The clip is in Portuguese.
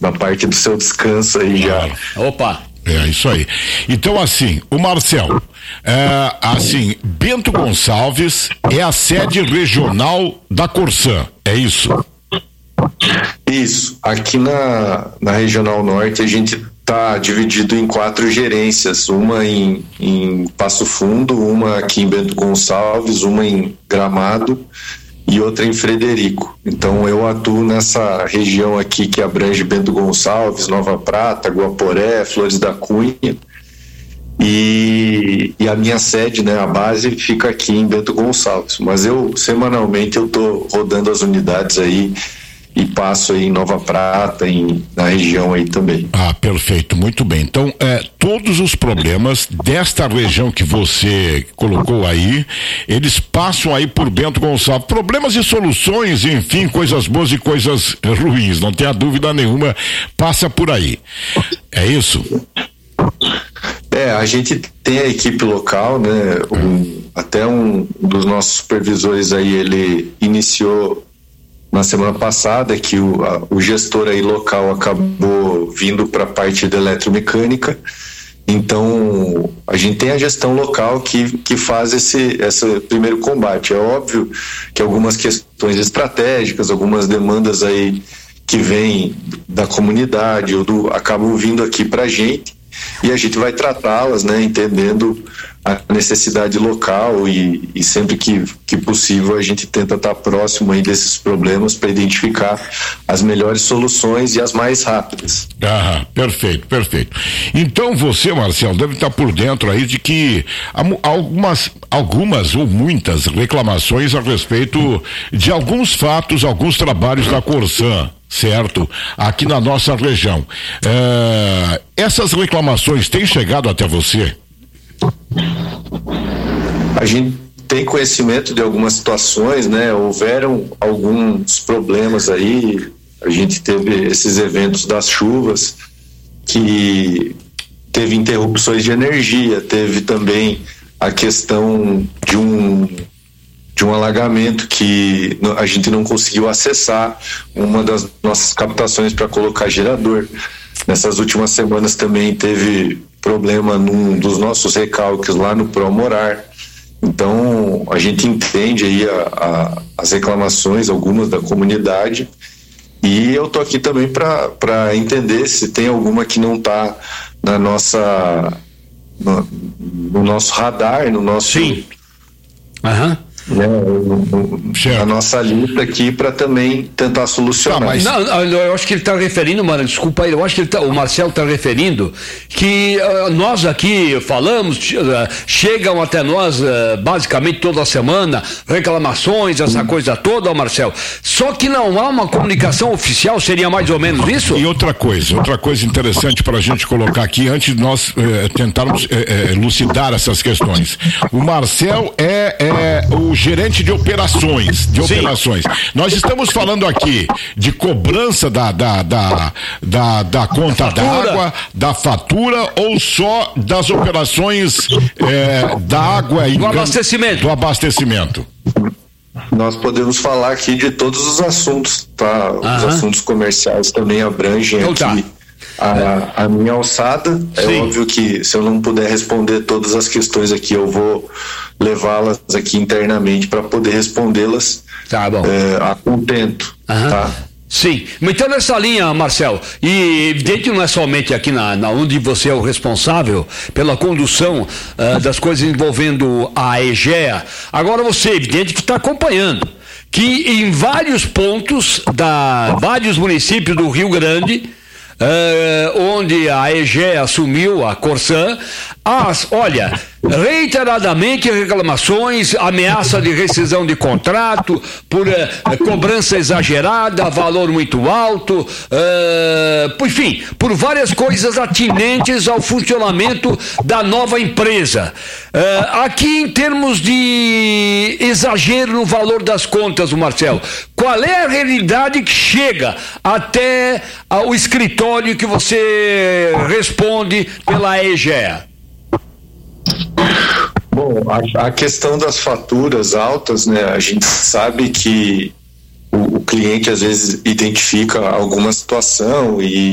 na parte do seu descanso aí já. Opa! É isso aí. Então, assim, o Marcel, Bento Gonçalves é a sede regional da Corsã, é isso? Isso. Aqui na Regional Norte a gente está dividido em 4 gerências, uma em Passo Fundo, uma aqui em Bento Gonçalves, uma em Gramado e outra em Frederico. Então eu atuo nessa região aqui que abrange Bento Gonçalves, Nova Prata, Guaporé, Flores da Cunha, e a minha sede, né, a base fica aqui em Bento Gonçalves, mas semanalmente eu tô rodando as unidades aí e passo aí em Nova Prata, na região aí também. Ah, perfeito, muito bem. Então, todos os problemas desta região que você colocou aí, eles passam aí por Bento Gonçalves. Problemas e soluções, enfim, coisas boas e coisas ruins, não tenha dúvida nenhuma, passa por aí. É isso? A gente tem a equipe local, né? Até um dos nossos supervisores aí, ele iniciou na semana passada que o gestor aí local acabou vindo para a parte da eletromecânica. Então a gente tem a gestão local que faz esse primeiro combate. É óbvio que algumas questões estratégicas, algumas demandas aí que vêm da comunidade acabam vindo aqui para a gente, e a gente vai tratá-las, né, entendendo a necessidade local e sempre que possível a gente tenta estar próximo aí desses problemas para identificar as melhores soluções e as mais rápidas. Perfeito. Então você, Marcelo, deve estar por dentro aí de que algumas ou muitas reclamações a respeito de alguns fatos, alguns trabalhos da Corsã, certo? Aqui na nossa região. Essas reclamações têm chegado até você? A gente tem conhecimento de algumas situações, né? Houveram alguns problemas aí. A gente teve esses eventos das chuvas que teve interrupções de energia, teve também a questão de um alagamento que a gente não conseguiu acessar uma das nossas captações para colocar gerador. Nessas últimas semanas também teve problema num dos nossos recalques lá no Promorar. Então a gente entende aí as reclamações, algumas da comunidade, e eu tô aqui também para entender se tem alguma que não está na no nosso radar, no nosso... Sim. A nossa lista aqui para também tentar solucionar. Não, eu acho que ele está referindo, mano, desculpa aí, eu acho que o Marcelo está referindo que nós aqui falamos, chegam até nós basicamente toda semana reclamações, essa coisa toda, Marcelo, só que não há uma comunicação oficial, seria mais ou menos isso? E outra coisa interessante para a gente colocar aqui, antes de nós tentarmos elucidar essas questões. O Marcelo é o gerente de operações. Nós estamos falando aqui de cobrança da conta d'água, da fatura, ou só das operações da água e do abastecimento? Nós podemos falar aqui de todos os assuntos, tá? Os assuntos comerciais também abrangem aqui. A minha alçada. Sim. É óbvio que se eu não puder responder todas as questões aqui, eu vou levá-las aqui internamente para poder respondê-las a contento. Tá? Sim, então nessa linha, Marcelo, e evidente não é somente aqui na onde você é o responsável pela condução das coisas envolvendo a EGEA, agora você, evidente que está acompanhando que em vários pontos vários municípios do Rio Grande, onde a EGEA assumiu a Corsã, reiteradamente reclamações, ameaça de rescisão de contrato por cobrança exagerada, valor muito alto, enfim, por várias coisas atinentes ao funcionamento da nova empresa. Aqui, em termos de exagero no valor das contas, Marcelo, qual é a realidade que chega até o escritório que você responde pela EGEA? Bom, a questão das faturas altas, né? A gente sabe que o cliente às vezes identifica alguma situação e